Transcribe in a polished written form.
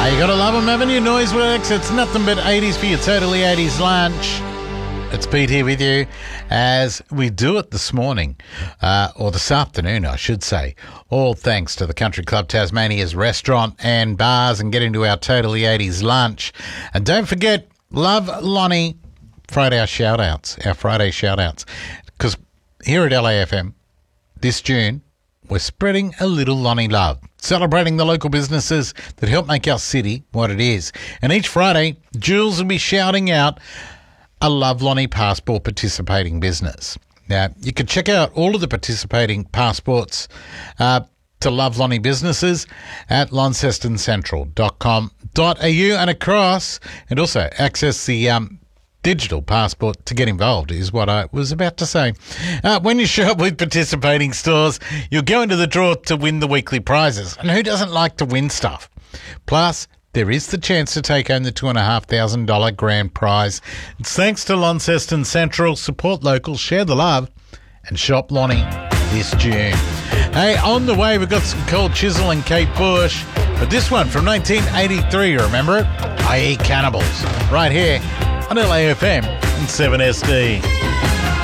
You gotta love them, haven't you? Noiseworks, it's nothing but 80s for your totally 80s lunch. It's Pete here with you as we do it this morning, or this afternoon, I should say. All thanks to the Country Club Tasmania's restaurant and bars, and get into our totally 80s lunch. And don't forget, Love Lonnie Friday shout-outs, our Friday shout-outs. Because here at LAFM, this June, we're spreading a little Lonnie love, celebrating the local businesses that help make our city what it is. And each Friday, Jules will be shouting out a Love Lonnie Passport participating business. Now, you can check out all of the participating passports to Love Lonnie businesses at launcestoncentral.com.au and across, and also access the digital passport to get involved is what I was about to say. When you shop with participating stores, you'll go into the draw to win the weekly prizes. And who doesn't like to win stuff? Plus, there is the chance to take home the $2,500 grand prize. It's thanks to Launceston Central. Support local, share the love, and shop Lonnie this June. Hey, on the way, we've got some Cold Chisel and Kate Bush. But this one from 1983, remember it? I Eat Cannibals. Right here on LAFM and 7SD.